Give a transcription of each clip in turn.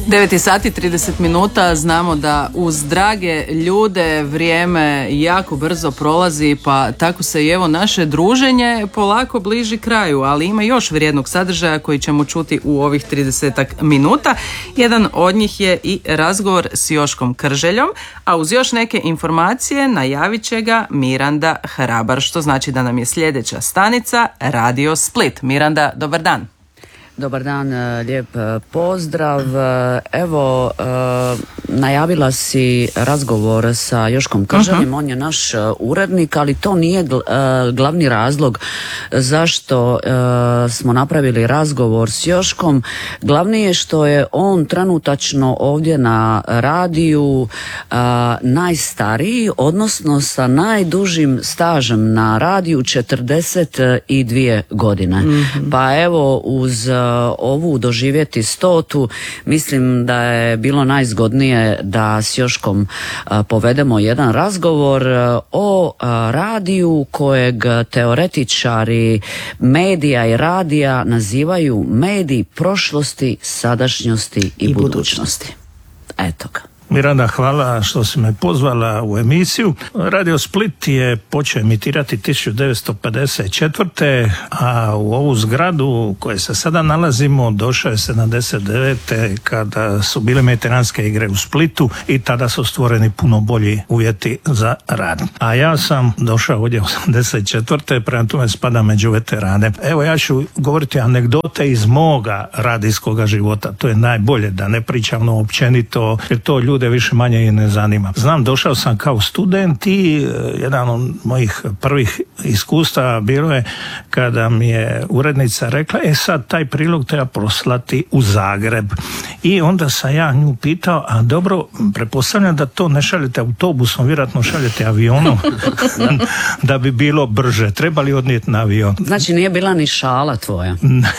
9 sati 30 minuta, znamo da uz drage ljude vrijeme jako brzo prolazi, pa tako se i evo naše druženje polako bliži kraju, ali ima još vrijednog sadržaja koji ćemo čuti u ovih 30 minuta. Jedan od njih je i razgovor s Joškom Krželjom, a uz još neke informacije najavit će ga Miranda Hrabar, što znači da nam je sljedeća stanica Radio Split. Miranda, dobar dan. Dobar dan, lijep pozdrav. Evo, najavila si razgovor sa Joškom Krželjem, on je naš urednik, ali to nije glavni razlog zašto smo napravili razgovor s Joškom. Glavni je što je on trenutačno ovdje na radiju najstariji, odnosno sa najdužim stažem na radiju, 42 godine. Pa evo, uz ovu doživjeti 100. mislim da je bilo najzgodnije da s Joškom povedemo jedan razgovor o radiju kojeg teoretičari medija i radija nazivaju medij prošlosti, sadašnjosti i budućnosti. Eto ga. Miranda, hvala što si me pozvala u emisiju. Radio Split je počeo emitirati 1954. a u ovu zgradu u kojoj se sada nalazimo došao je 79. kada su bile mediteranske igre u Splitu i tada su stvoreni puno bolji uvjeti za rad. A ja sam došao ovdje 84. prema tome spadam među veterane. Evo, ja ću govoriti anegdote iz moga radijskoga života. To je najbolje, da ne pričam općenito, jer to ljude više manje i ne zanima. Znam, došao sam kao student i jedan od mojih prvih iskustava bilo je kada mi je urednica rekla, sad taj prilog treba poslati u Zagreb. I onda sam ja nju pitao, a dobro, pretpostavljam da to ne šaljete autobusom, vjerojatno šaljete avionom da bi bilo brže. Treba li odnijeti na avion? Znači nije bila ni šala tvoja?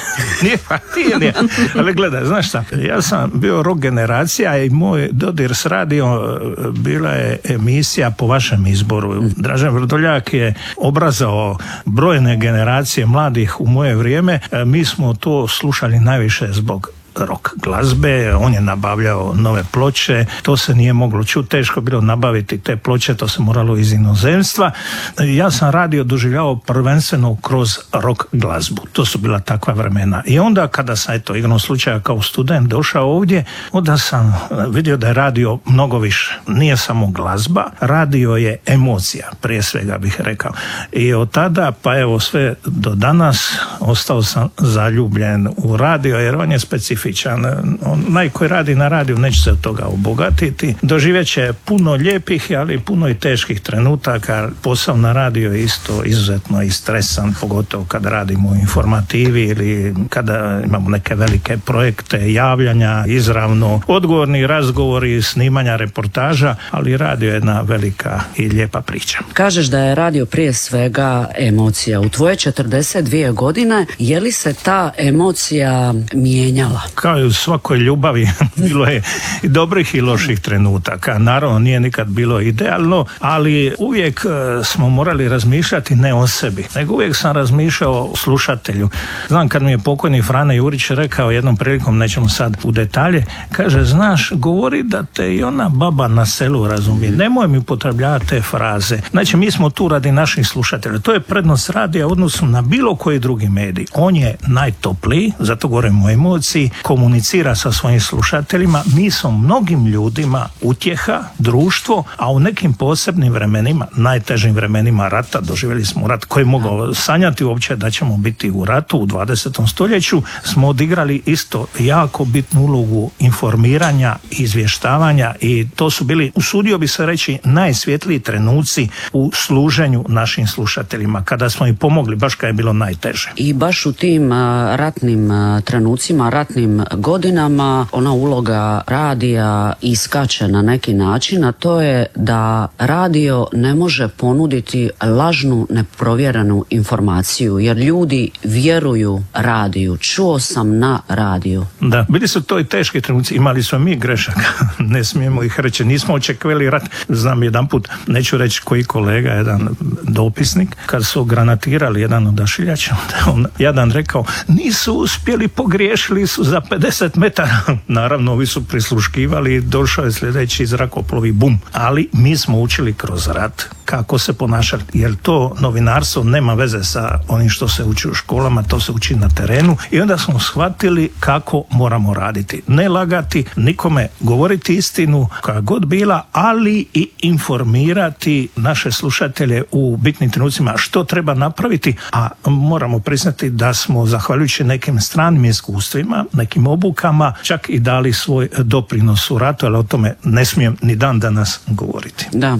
Nije. Ali gledaj, znaš šta, ja sam bio rock generacija i moj dodir s radio bila je emisija po vašem izboru. Dražen Vrdoljak je obrazao brojne generacije mladih u moje vrijeme. Mi smo to slušali najviše zbog rock glazbe, on je nabavljao nove ploče, to se nije moglo čuti, teško bilo nabaviti te ploče, to se moralo iz inozemstva. Ja sam radio doživljavao prvenstveno kroz rock glazbu, to su bila takva vremena. I onda kada sam igrom slučaja kao student došao ovdje, onda sam vidio da je radio mnogo više. Nije samo glazba, radio je emocija, prije svega bih rekao. I od tada pa evo sve do danas ostao sam zaljubljen u radio, jer on je specifičan. Onaj koji radi na radiju neće se od toga obogatiti. Doživjet će puno lijepih, ali puno i teških trenutaka. Posao na radiju je isto izuzetno i stresan, pogotovo kad radimo u informativi ili kada imamo neke velike projekte, javljanja, izravno, odgovorni razgovori, snimanja reportaža, ali radio je jedna velika i lijepa priča. Kažeš da je radio prije svega emocija. U tvoje 42 godine, je li se ta emocija mijenjala? Kao i u svakoj ljubavi bilo je i dobrih i loših trenutaka. Naravno nije nikad bilo idealno, ali uvijek smo morali razmišljati ne o sebi, nego uvijek sam razmišljao o slušatelju. Znam kad mi je pokojni Frane Jurić rekao jednom prilikom, nećemo sad u detalje, kaže, znaš, govori da te i ona baba na selu razumije, nemoj mi upotrebljavati te fraze. Znači mi smo tu radi naših slušatelja. To je prednost radija u odnosu na bilo koji drugi medij. On je najtopliji, zato govorimo o emociji, komunicira sa svojim slušateljima. Mi smo mnogim ljudima utjeha, društvo, a u nekim posebnim vremenima, najtežim vremenima rata, doživjeli smo rat koji mogao sanjati uopće da ćemo biti u ratu u 20. stoljeću, smo odigrali isto jako bitnu ulogu informiranja, izvještavanja i to su bili, usudio bi se reći, najsvjetliji trenuci u služenju našim slušateljima, kada smo im pomogli baš kad je bilo najteže. I baš u tim ratnim trenucima, ratnim godinama, ona uloga radija iskače na neki način, a to je da radio ne može ponuditi lažnu, neprovjerenu informaciju, jer ljudi vjeruju radiju. Čuo sam na radiju. Da, bili su to i teški trenuci, imali smo mi grešaka, ne smijemo ih reći, nismo očekivali rat. Znam jedanput, neću reći koji kolega, jedan dopisnik, kad su granatirali jedan odašiljač, on jadan rekao, nisu uspjeli, pogriješili su, za 50 metara, naravno ovi su prisluškivali, došao je sljedeći zrakoplovi, bum. Ali mi smo učili kroz rat kako se ponašati, jer to novinarstvo nema veze sa onim što se uči u školama, to se uči na terenu i onda smo shvatili kako moramo raditi. Ne lagati nikome, govoriti istinu koja god bila, ali i informirati naše slušatelje u bitnim trenucima što treba napraviti, a moramo priznati da smo zahvaljujući nekim stranim iskustvima, nekim obukama, čak i dali svoj doprinos u ratu, ali o tome ne smijem ni dan danas govoriti. Da.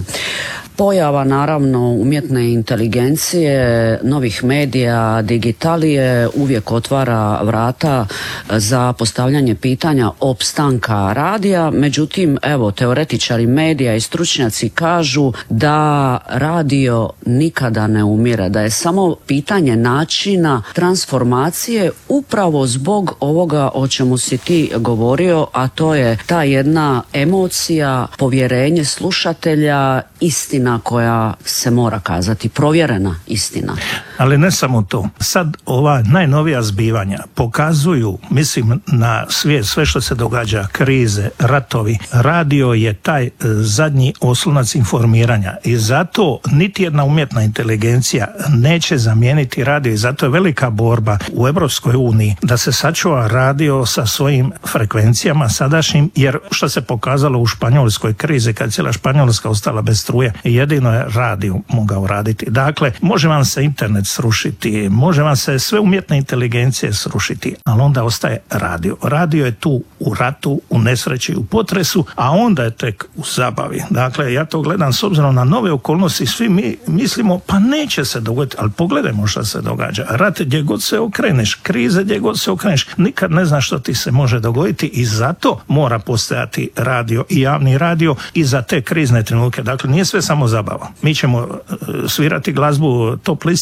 Pojava naravno umjetne inteligencije, novih medija, digitalije uvijek otvara vrata za postavljanje pitanja opstanka radija. Međutim, evo, teoretičari medija i stručnjaci kažu da radio nikada ne umire, da je samo pitanje načina transformacije upravo zbog ovoga o čemu si ti govorio, a to je ta jedna emocija, povjerenje slušatelja, istina koja se mora kazati, provjerena istina. Ali ne samo to. Sad ova najnovija zbivanja pokazuju, mislim, na svijet, sve što se događa, krize, ratovi. Radio je taj zadnji oslonac informiranja i zato niti jedna umjetna inteligencija neće zamijeniti radio i zato je velika borba u Europskoj uniji da se sačuva radio sa svojim frekvencijama sadašnjim, jer što se pokazalo u španjolskoj krizi kad cijela Španjolska ostala bez struje, jedino je radio mogao raditi. Dakle, može vam se internet srušiti, može vam se sve umjetne inteligencije srušiti, ali onda ostaje radio. Radio je tu u ratu, u nesreći, u potresu, a onda je tek u zabavi. Dakle, ja to gledam s obzirom na nove okolnosti, svi mi mislimo pa neće se dogoditi, ali pogledajmo što se događa. Rat gdje god se okreneš, krize gdje god se okreneš, nikad ne znaš što ti se može dogoditi i zato mora postojati radio i javni radio i za te krizne trenutke. Dakle, nije sve samo zabava. Mi ćemo svirati glazbu top list